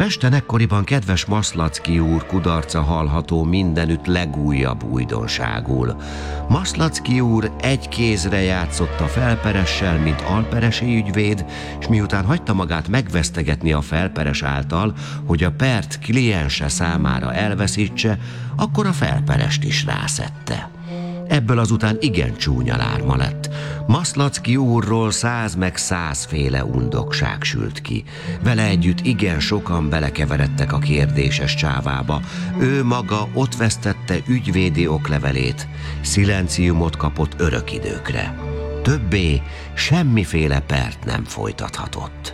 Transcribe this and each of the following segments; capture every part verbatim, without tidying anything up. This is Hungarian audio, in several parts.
Pesten ekkoriban kedves Maszlacki úr kudarca hallható mindenütt legújabb újdonságul. Maszlacki úr egy kézre játszott a felperessel, mint alperesi ügyvéd, és miután hagyta magát megvesztegetni a felperes által, hogy a pert kliense számára elveszítse, akkor a felperest is rászedte. Ebből azután igen csúnya lárma lett. Maszlacki úrról száz meg százféle undokság sült ki. Vele együtt igen sokan belekeveredtek a kérdéses csávába. Ő maga ott vesztette ügyvédi oklevelét, szilenciumot kapott örök időkre. Többé semmiféle pert nem folytathatott.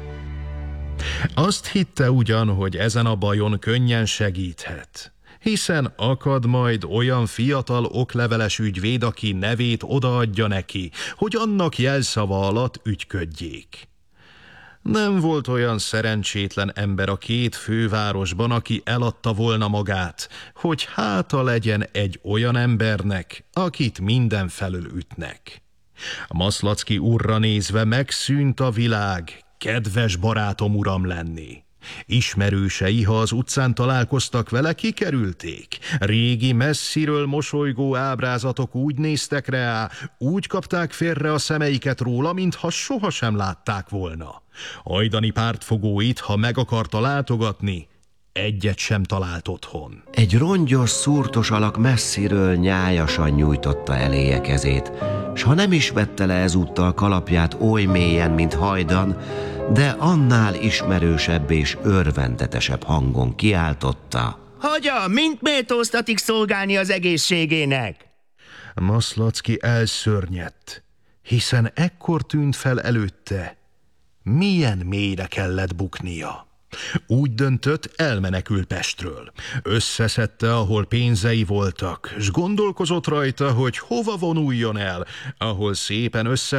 Azt hitte ugyan, hogy ezen a bajon könnyen segíthet, hiszen akad majd olyan fiatal okleveles ügyvéd, aki nevét odaadja neki, hogy annak jelszava alatt ügyködjék. Nem volt olyan szerencsétlen ember a két fővárosban, aki eladta volna magát, hogy háta legyen egy olyan embernek, akit mindenfelől ütnek. Maszlacki úrra nézve megszűnt a világ, kedves barátom uram lenni. Ismerősei, ha az utcán találkoztak vele, kikerülték. Régi messziről mosolygó ábrázatok úgy néztek rá, úgy kapták félre a szemeiket róla, mintha sohasem látták volna. Hajdani pártfogóit, ha meg akarta látogatni, egyet sem talált otthon. Egy rongyos, szúrtos alak messziről nyájasan nyújtotta eléje kezét, s ha nem is vette le ezúttal kalapját oly mélyen, mint hajdan, de annál ismerősebb és örvendetesebb hangon kiáltotta: Hogyan, mint méltóztatik szolgálni az egészségének? Maszlacki elszörnyedt, hiszen ekkor tűnt fel előtte, milyen mélyre kellett buknia. Úgy döntött, elmenekül Pestről. Összeszedte, ahol pénzei voltak, s gondolkozott rajta, hogy hova vonuljon el, ahol szépen össze